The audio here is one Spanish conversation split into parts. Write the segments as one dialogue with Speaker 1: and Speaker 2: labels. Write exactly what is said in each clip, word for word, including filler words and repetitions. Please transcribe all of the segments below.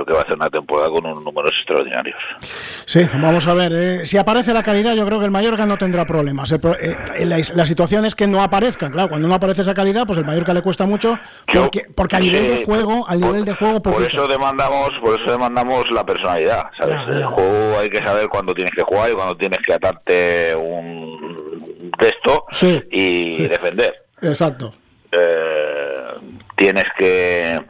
Speaker 1: que va a hacer una temporada con unos números extraordinarios.
Speaker 2: Sí, vamos a ver, eh, si aparece la calidad yo creo que el Mallorca no tendrá problemas. El pro, eh, la, la situación es que no aparezca, claro, cuando no aparece esa calidad, pues el Mallorca le cuesta mucho, porque, porque a nivel de juego, al nivel de juego
Speaker 1: por eso demandamos, por eso demandamos la personalidad, ¿sabes? Ya, ya. El juego hay que saber cuándo tienes que jugar y cuándo tienes que atarte un texto
Speaker 2: sí,
Speaker 1: y
Speaker 2: sí.
Speaker 1: defender.
Speaker 2: Exacto.
Speaker 1: Eh, tienes que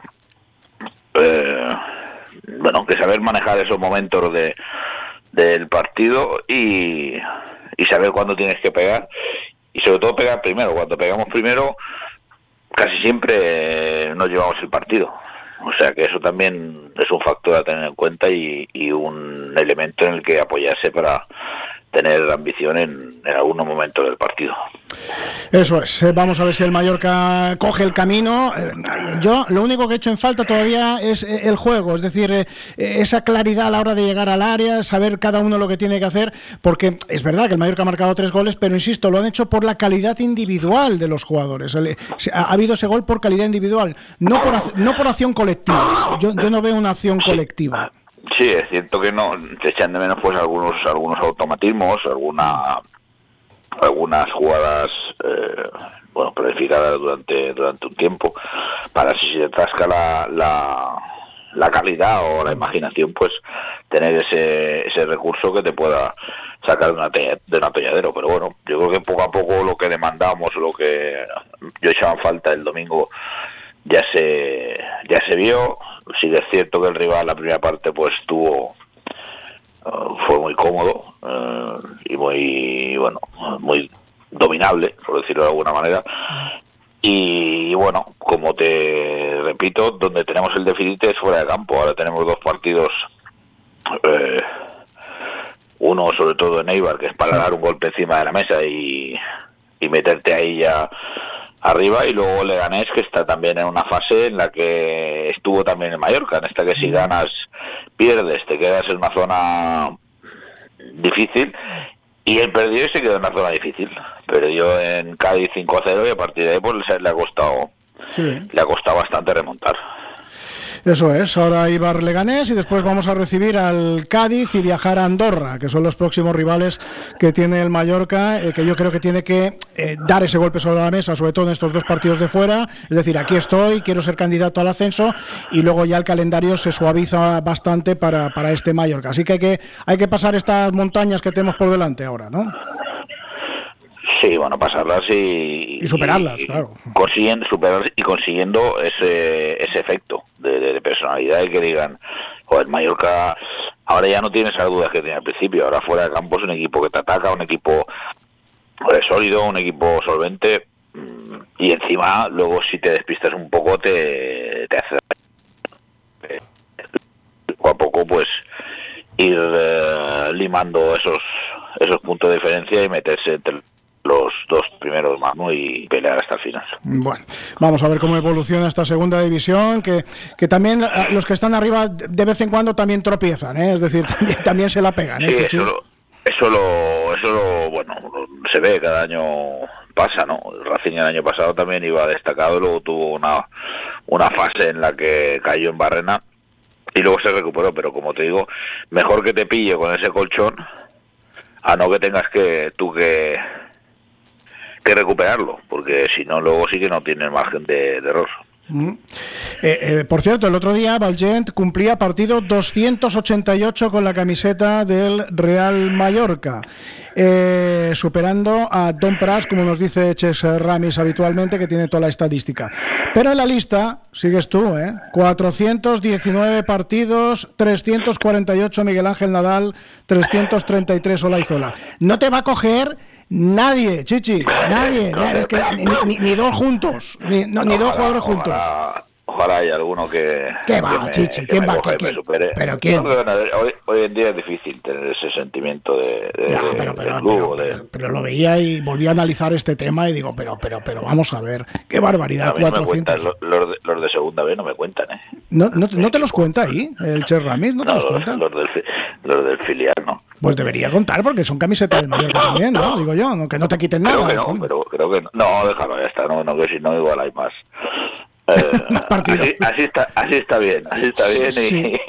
Speaker 1: eh, bueno, que saber manejar esos momentos de del partido y, y saber cuándo tienes que pegar y sobre todo pegar primero. Cuando pegamos primero casi siempre nos llevamos el partido, o sea que eso también es un factor a tener en cuenta y, y un elemento en el que apoyarse para tener ambición en, en algunos momentos del partido.
Speaker 2: Eso es, vamos a ver si el Mallorca coge el camino. Yo lo único que he hecho en falta todavía es el juego, es decir, esa claridad a la hora de llegar al área, saber cada uno lo que tiene que hacer, porque es verdad que el Mallorca ha marcado tres goles, pero insisto, lo han hecho por la calidad individual de los jugadores. Ha habido ese gol por calidad individual, no por, no por acción colectiva. Yo, yo no veo una acción colectiva.
Speaker 1: Sí, es cierto que no se echan de menos pues algunos algunos automatismos, alguna algunas jugadas eh, bueno planificadas durante durante un tiempo para si se trasca la, la la calidad o la imaginación, pues tener ese ese recurso que te pueda sacar de una de un atolladero. Pero bueno, yo creo que poco a poco lo que demandamos, lo que yo echaba en falta el domingo ya se ya se vio. Sí que es cierto que el rival la primera parte pues tuvo uh, fue muy cómodo uh, y muy bueno muy dominable, por decirlo de alguna manera, y, y bueno, como te repito, donde tenemos el déficit es fuera de campo. Ahora tenemos dos partidos, eh, uno sobre todo en Eibar, que es para dar un golpe encima de la mesa y, y meterte ahí ya arriba, y luego Leganés, que está también en una fase en la que estuvo también en Mallorca, en esta que si ganas pierdes, te quedas en una zona difícil, y él perdió y se quedó en una zona difícil. Perdió en Cádiz cinco a cero y a partir de ahí pues le ha costado sí. le ha costado bastante remontar.
Speaker 2: Eso es, ahora Eibar Leganés y después vamos a recibir al Cádiz y viajar a Andorra, que son los próximos rivales que tiene el Mallorca, eh, que yo creo que tiene que eh, dar ese golpe sobre la mesa, sobre todo en estos dos partidos de fuera, es decir, aquí estoy, quiero ser candidato al ascenso, y luego ya el calendario se suaviza bastante para, para este Mallorca, así que hay que hay que pasar estas montañas que tenemos por delante ahora, ¿no?
Speaker 1: Sí, bueno, pasarlas y...
Speaker 2: Y superarlas, y, claro.
Speaker 1: Consiguiendo, superarlas y consiguiendo ese ese efecto de, de, de personalidad y que digan, joder, Mallorca ahora ya no tiene esas dudas que tenía al principio. Ahora fuera de campo es un equipo que te ataca, un equipo joder, sólido, un equipo solvente, y encima luego si te despistas un poco te, te hace... Poco a poco pues ir eh, limando esos esos puntos de diferencia y meterse entre los dos primeros manos y pelear hasta el final.
Speaker 2: Bueno, vamos a ver cómo evoluciona esta segunda división, que, que también los que están arriba de vez en cuando también tropiezan, ¿eh? Es decir, también, también se la pegan, ¿eh?
Speaker 1: Sí, eso lo, eso lo, eso lo, bueno, se ve, cada año pasa, ¿no? El Racing el año pasado también iba destacado, luego tuvo una, una fase en la que cayó en barrena y luego se recuperó, pero como te digo, mejor que te pille con ese colchón a no que tengas que tú que que recuperarlo, porque si no luego sí que no tiene margen de, de error.
Speaker 2: Mm. Eh, eh, por cierto, el otro día Valgent cumplía partido doscientos ochenta y ocho con la camiseta del Real Mallorca, eh, superando a Don Pras, como nos dice Ches Ramis habitualmente, que tiene toda la estadística. Pero en la lista sigues tú, ¿eh? cuatrocientos diecinueve partidos, trescientos cuarenta y ocho Miguel Ángel Nadal, trescientos treinta y tres Olaizola. No te va a coger nadie, Chichi, nadie, no, es que ni, ni, ni dos juntos, ni, no, ni ojalá, dos jugadores juntos.
Speaker 1: Ojalá, ojalá haya alguno que...
Speaker 2: ¿Qué va, me, Chichi? ¿Quién va? ¿Qué, qué? ¿Pero quién?
Speaker 1: No, hoy, hoy en día es difícil tener ese sentimiento de, de,
Speaker 2: ya, pero, pero,
Speaker 1: de club,
Speaker 2: pero, pero,
Speaker 1: de...
Speaker 2: pero lo veía y volví a analizar este tema y digo, pero pero pero vamos a ver, qué barbaridad.
Speaker 1: A mí cuatrocientos. No me cuentan, los, de, los de segunda B no me cuentan, ¿eh?
Speaker 2: ¿No, no, no te los cuenta ahí, el Ches Ramis? ¿No te
Speaker 1: no,
Speaker 2: los
Speaker 1: los,
Speaker 2: cuenta?
Speaker 1: Los del, los del filial, ¿no?
Speaker 2: Pues debería contar, porque son camisetas del Mallorca también, ¿no? Digo yo, no, que no te quiten nada.
Speaker 1: Creo que no,
Speaker 2: ¿cómo?
Speaker 1: pero creo que no. No, déjalo, ya está, no, no, que si no igual hay más. Eh,
Speaker 2: más partidos.
Speaker 1: Así, así, está, así está bien, así está bien.
Speaker 2: Sí.
Speaker 1: Y